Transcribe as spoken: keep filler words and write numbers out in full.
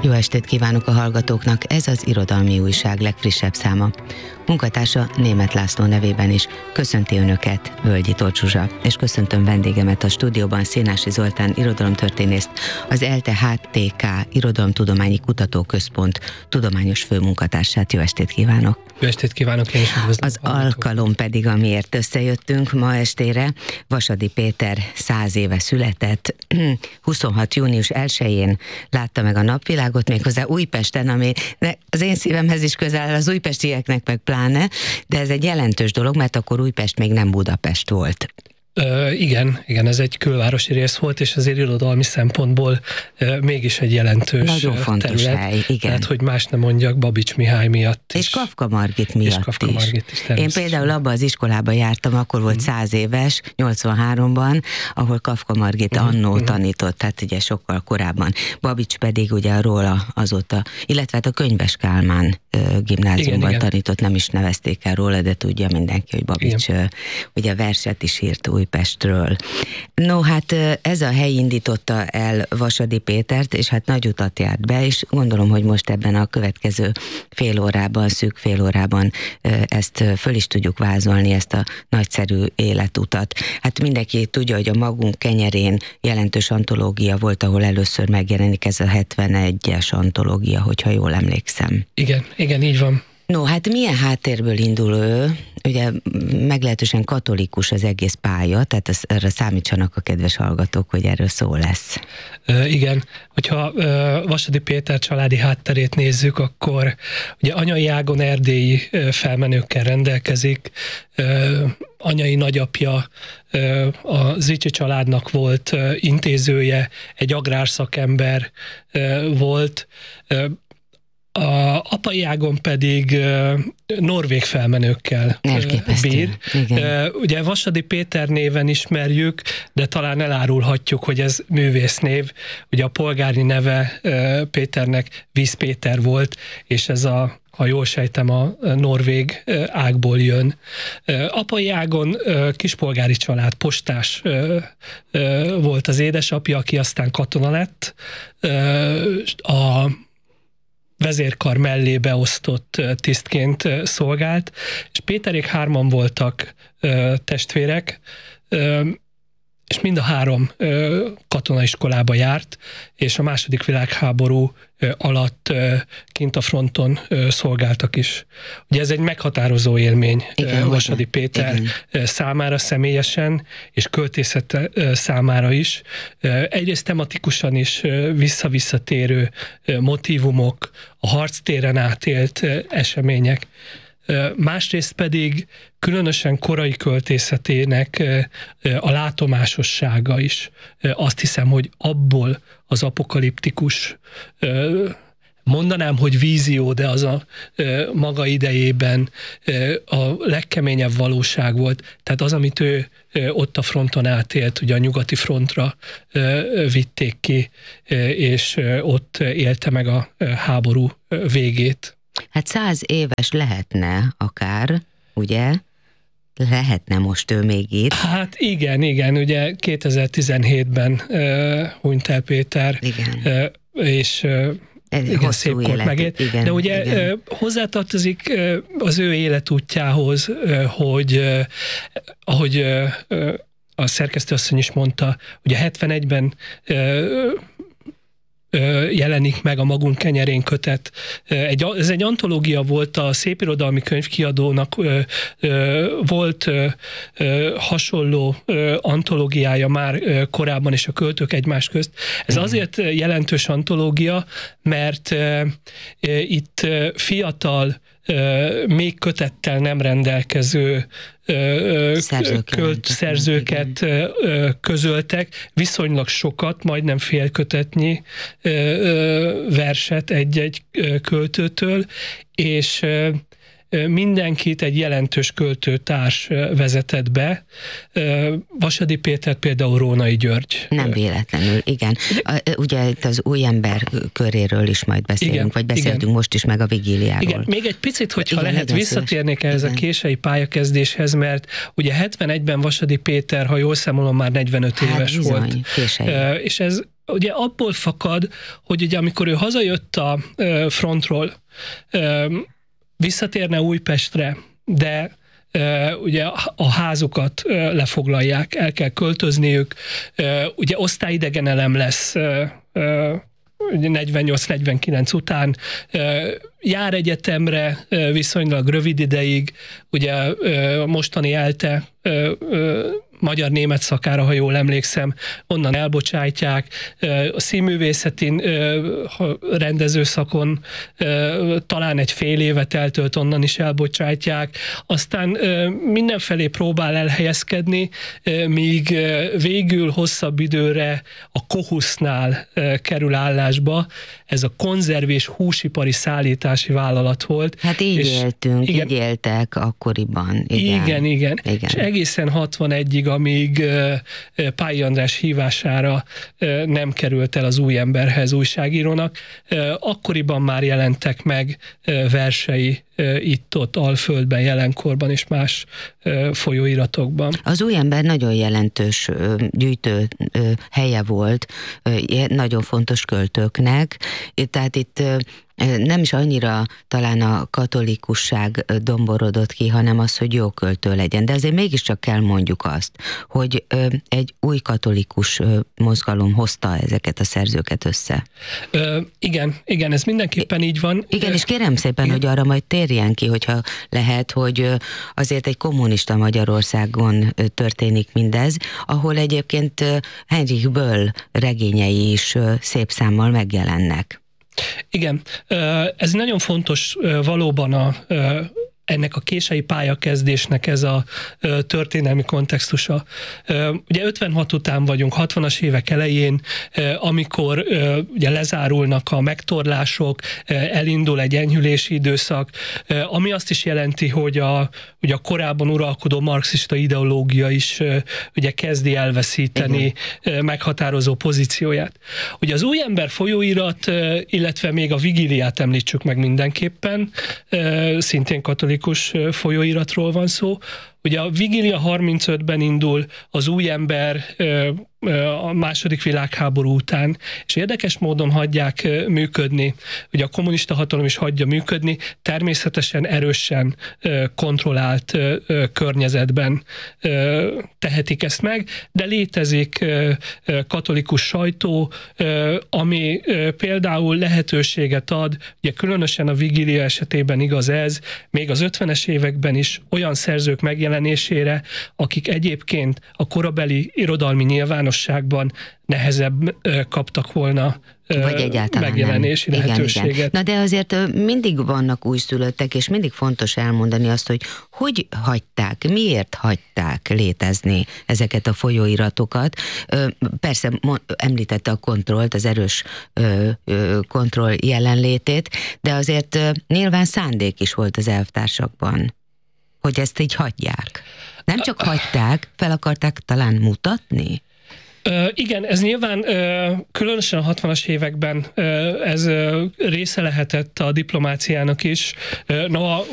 Jó estét kívánok a hallgatóknak, ez az Irodalmi Újság legfrissebb száma. Munkatársa Németh László nevében is köszönti Önöket, Völgyi Tóth Zsuzsa, és köszöntöm vendégemet a stúdióban, Szénási Zoltán irodalomtörténészt, az ELTE há té ká Irodalomtudományi Kutatóközpont tudományos főmunkatársát. Jó estét kívánok! Jó estét kívánok, én is üdvözlöm. Az alkalom pedig, amiért összejöttünk ma estére, Vasadi Péter száz éve született, huszonhat június elsején látta meg a napvilágot, méghozzá Újpesten, ami az én szívemhez is közel áll, az újpestieknek meg pláne, de ez egy jelentős dolog, mert akkor Újpest még nem Budapest volt. Ö, igen, igen, ez egy külvárosi rész volt, és azért irodalmi szempontból ö, mégis egy jelentős Nagyon fontos terület. hely, igen. Tehát, hogy más nem mondjak, Babics Mihály miatt is. És Kafka Margit miatt és Kafka is. Margit is. Én például abba az iskolába jártam, akkor volt száz éves, nyolcvanháromban, ahol Kafka Margit uh-huh. annó uh-huh. tanított, tehát ugye sokkal korábban. Babics pedig ugye róla azóta, illetve hát a Könyves Kálmán gimnáziumban igen, tanított, igen. Nem is nevezték el róla, de tudja mindenki, hogy Babics igen. ugye verset is írt Újpestről. No, hát ez a hely indította el Vasadi Pétert, és hát nagy utat járt be, és gondolom, hogy most ebben a következő fél órában, szűk fél órában ezt föl is tudjuk vázolni, ezt a nagyszerű életutat. Hát mindenki tudja, hogy a Magunk kenyerén jelentős antológia volt, ahol először megjelenik ez a hetvenegyes antológia, hogyha jól emlékszem. Igen, igen, így van. No, hát milyen háttérből indul ő? Ugye meglehetősen katolikus az egész pálya, tehát ez, erre számítsanak a kedves hallgatók, hogy erről szó lesz. Uh, igen, hogyha uh, Vasadi Péter családi hátterét nézzük, akkor ugye anyai ágon erdélyi uh, felmenőkkel rendelkezik, uh, anyai nagyapja uh, a Zichy családnak volt uh, intézője, egy agrárszakember uh, volt, uh, a apai ágon pedig uh, norvég felmenőkkel uh, bír. Uh, ugye Vasadi Péter néven ismerjük, de talán elárulhatjuk, hogy ez művésznév. Ugye a polgári neve uh, Péternek Víz Péter volt, és ez a, ha jól sejtem, a norvég uh, ágból jön. Uh, apai ágon uh, kispolgári család, postás uh, uh, volt az édesapja, aki aztán katona lett. Uh, a vezérkar mellé beosztott tisztként szolgált, és Péterék hárman voltak ö, testvérek, ö, és mind a három ö, katonaiskolába járt, és a második világháború ö, alatt ö, kint a fronton ö, szolgáltak is. Ugye ez egy meghatározó élmény igen, Vasadi Péter igen. számára személyesen, és költészet számára is. Egyrészt tematikusan is visszavisszatérő motívumok, a harctéren átélt események. Másrészt pedig különösen korai költészetének a látomásossága is. Azt hiszem, hogy abból az apokaliptikus, mondanám, hogy vízió, de az a maga idejében a legkeményebb valóság volt. Tehát az, amit ő ott a fronton átélt, ugye a nyugati frontra vitték ki, és ott élte meg a háború végét. Hát száz éves lehetne akár, ugye? Lehetne most ő még itt. Hát igen, igen, ugye kétezer-tizenhétben uh, hunyt el Péter, igen. Uh, és uh, igen, szép kort megélt. Igen, de ugye igen. Uh, hozzátartozik uh, az ő életútjához, uh, hogy uh, ahogy uh, uh, a szerkesztőasszony is mondta, ugye hetvenegyben uh, jelenik meg a Magunk kenyerén kötet. Egy, ez egy antológia volt, a Szépirodalmi Könyvkiadónak volt hasonló antológiája már korábban is a költők egymás közt. Ez azért jelentős antológia, mert itt fiatal, még kötettel nem rendelkező Szerzők költ, szerzőket igen. közöltek, viszonylag sokat, majdnem fél kötetnyi verset egy-egy költőtől, és mindenkit egy jelentős költőtárs vezetett be. Vasadi Péter például Rónai György. Nem véletlenül, igen. Ugye itt az új ember köréről is majd beszélünk, igen, vagy beszéltünk igen. most is meg a vigíliáról. Igen, még egy picit, hogyha igen, lehet, visszatérnék ehhez igen. a kései pályakezdéshez, mert ugye hetvenegyben Vasadi Péter, ha jól számolom, már negyvenöt hát éves bizony, volt. Kései. És ez ugye abból fakad, hogy ugye amikor ő hazajött a frontról, visszatérne Újpestre, de ugye a házukat lefoglalják, el kell költözniük, ugye osztályidegen elem lesz negyvennyolc negyvenkilenc után, jár egyetemre viszonylag rövid ideig, ugye a mostani ELTE magyar-német szakára, ha jól emlékszem, onnan elbocsátják, a színművészetén rendezőszakon talán egy fél évet eltölt, onnan is elbocsátják, aztán mindenfelé próbál elhelyezkedni, míg végül hosszabb időre a Kohusznál kerül állásba, ez a konzerv- és húsipari szállítási vállalat volt. Hát így és éltünk, igen, így éltek akkoriban. Igen, igen. igen. igen. És egészen hatvanegyig, amíg Pályi András hívására nem került el az Új Emberhez újságírónak, akkoriban már jelentek meg versei itt-ott, Alföldben, Jelenkorban és más folyóiratokban. Az Új Ember nagyon jelentős gyűjtő helye volt, nagyon fontos költőknek, tehát itt nem is annyira talán a katolikusság domborodott ki, hanem az, hogy jó költő legyen. De azért mégiscsak kell mondjuk azt, hogy egy új katolikus mozgalom hozta ezeket a szerzőket össze. Ö, igen, igen, ez mindenképpen így van. Igen, és kérem szépen, igen. hogy arra majd térjen ki, hogyha lehet, hogy azért egy kommunista Magyarországon történik mindez, ahol egyébként Heinrich Böll regényei is szép számmal megjelennek. Igen, ez nagyon fontos valóban a, ennek a kései pályakezdésnek ez a történelmi kontextusa. Ugye ötvenhat után vagyunk, hatvanas évek elején, amikor ugye lezárulnak a megtorlások, elindul egy enyhülési időszak, ami azt is jelenti, hogy a, ugye a korábban uralkodó marxista ideológia is ugye kezdi elveszíteni igen. meghatározó pozícióját. Ugye az Új Ember folyóirat, illetve még a Vigíliát említsük meg mindenképpen, szintén katolikus folyóiratról van szó. Ugye a Vigília harmincötben indul, az Új Ember a második világháború után, és érdekes módon hagyják működni, ugye a kommunista hatalom is hagyja működni, természetesen erősen kontrollált környezetben tehetik ezt meg, de létezik katolikus sajtó, ami például lehetőséget ad, ugye különösen a Vigília esetében igaz ez, még az ötvenes években is olyan szerzők megjelenésére, akik egyébként a korabeli irodalmi nyilvánosságban nehezebb kaptak volna vagy egyáltalán megjelenési nem. lehetőséget. Igen, igen. Na de azért mindig vannak újszülöttek, és mindig fontos elmondani azt, hogy hogy hagyták, miért hagyták létezni ezeket a folyóiratokat. Persze említette a kontrollt, az erős kontroll jelenlétét, de azért nyilván szándék is volt az elvtársakban, hogy ezt így hagyják. Nem csak hagyták, fel akarták talán mutatni? Uh, igen, ez nyilván uh, különösen a hatvanas években uh, ez uh, része lehetett a diplomáciának is. Uh, no,